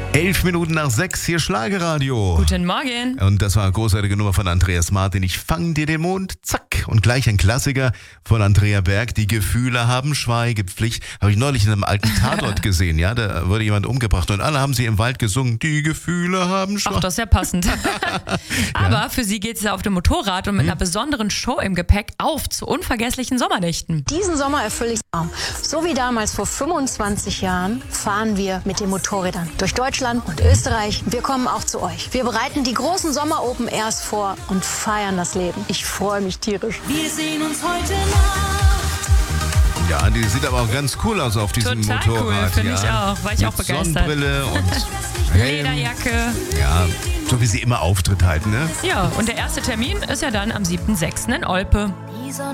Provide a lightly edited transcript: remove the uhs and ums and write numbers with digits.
11:05 hier Schlagerradio. Guten Morgen. Und das war eine großartige Nummer von Andreas Martin. Ich fang dir den Mond, zack. Und gleich ein Klassiker von Andrea Berg. Die Gefühle haben Schweigepflicht. Habe ich neulich in einem alten Tatort gesehen. Ja, da wurde jemand umgebracht und alle haben sie im Wald gesungen. Die Gefühle haben Ach, das ist ja passend. Aber für sie geht es ja auf dem Motorrad und mit einer besonderen Show im Gepäck auf zu unvergesslichen Sommernächten. Diesen Sommer erfülle ich Traum. So wie damals vor 25 Jahren fahren wir mit den Motorrädern durch Deutschland und Österreich. Wir kommen auch zu euch. Wir bereiten die großen Sommer-Open Airs vor und feiern das Leben. Ich freue mich tierisch. Wir sehen uns heute Nacht. Ja, die sieht aber auch ganz cool aus auf diesem Total Motorrad. cool, finde ja. ich auch. War ich auch Mit begeistert. Sonnenbrille und Helm. Lederjacke. Ja, so wie sie immer auftritt halt, ne? Ja, und der erste Termin ist ja dann am 7.6. in Olpe.